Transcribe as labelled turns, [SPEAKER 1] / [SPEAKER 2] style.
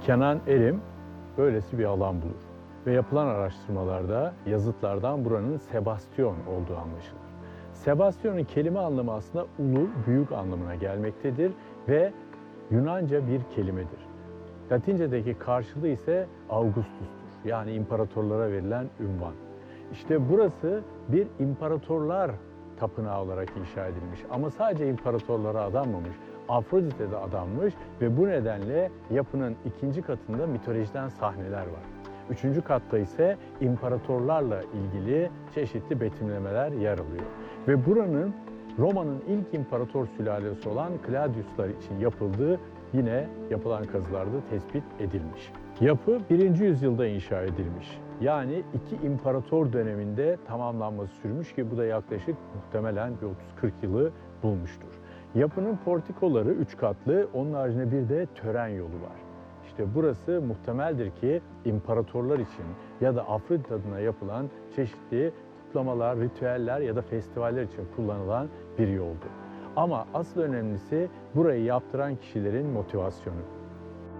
[SPEAKER 1] Kenan Erim böylesi bir alan bulur ve yapılan araştırmalarda yazıtlardan buranın Sebastion olduğu anlaşılır. Sebastion'un kelime anlamı aslında ulu, büyük anlamına gelmektedir ve Yunanca bir kelimedir. Latince'deki karşılığı ise Augustus'tur. Yani imparatorlara verilen ünvan. İşte burası bir imparatorlar tapınağı olarak inşa edilmiş. Ama sadece imparatorlara adanmamış, Afrodit'e de adanmış ve bu nedenle yapının ikinci katında mitolojiden sahneler var. Üçüncü katta ise imparatorlarla ilgili çeşitli betimlemeler yer alıyor. Ve buranın Roma'nın ilk imparator sülalesi olan Claudius'lar için yapıldığı yine yapılan kazılarda tespit edilmiş. Yapı 1. yüzyılda inşa edilmiş. Yani iki imparator döneminde tamamlanması sürmüş ki bu da yaklaşık muhtemelen bir 30-40 yılı bulmuştur. Yapının portikoları 3 katlı, onun haricinde bir de tören yolu var. İşte burası muhtemeldir ki imparatorlar için ya da Afrodit adına yapılan çeşitli kutlamalar, ritüeller ya da festivaller için kullanılan bir yoldu. Ama asıl önemlisi burayı yaptıran kişilerin motivasyonu.